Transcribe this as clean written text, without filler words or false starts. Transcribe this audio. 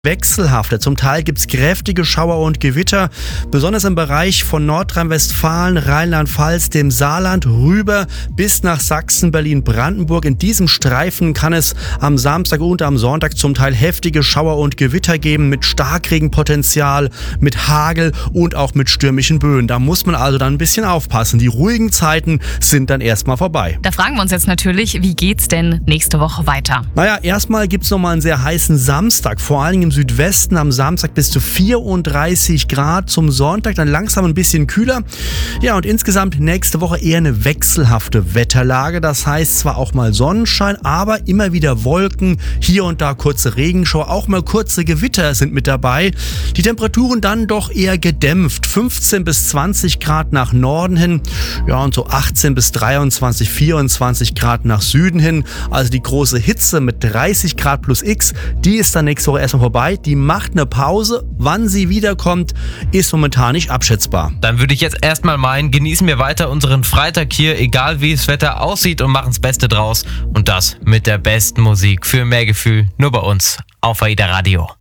Wechselhafter. Zum Teil gibt es kräftige Schauer und Gewitter, besonders im Bereich von Nordrhein-Westfalen, Rheinland-Pfalz, dem Saarland rüber bis nach Sachsen, Berlin, Brandenburg. In diesem Streifen kann es am Samstag und am Sonntag zum Teil heftige Schauer und Gewitter geben mit Starkregenpotenzial, mit Hagel und auch mit stürmischen Böen. Da muss man also dann ein bisschen aufpassen. Die ruhigen Zeiten sind dann erstmal vorbei. Da fragen wir uns jetzt natürlich, wie geht's denn nächste Woche weiter? Naja, erstmal gibt's nochmal einen sehr heißen Samstag, vor allen Dingen im Südwesten am Samstag bis zu 34 Grad, zum Sonntag dann langsam ein bisschen kühler. Ja, und insgesamt nächste Woche eher eine wechselhafte Wetterlage. Das heißt zwar auch mal Sonnenschein, aber immer wieder Wolken, hier und da kurze Regenschauer, auch mal kurze Gewitter sind mit dabei. Die Temperaturen dann doch eher gedämpft, 15 bis 20 Grad nach Norden hin, ja, und so 18 bis 23, 24 Grad nach Süden hin. Also die große Hitze mit 30 Grad plus X, die ist dann nächste Woche erstmal vorbei. Die macht eine Pause. Wann sie wiederkommt, ist momentan nicht abschätzbar. Dann würde ich jetzt erstmal meinen, genießen wir weiter unseren Freitag hier, egal wie das Wetter aussieht, und machen das Beste draus. Und das mit der besten Musik für mehr Gefühl, nur bei uns auf AIDA Radio.